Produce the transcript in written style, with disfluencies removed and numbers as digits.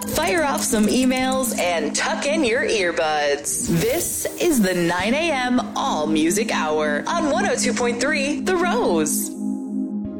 Fire off some emails and tuck in your earbuds. This is the 9 a.m. All Music Hour on 102.3 The Rose.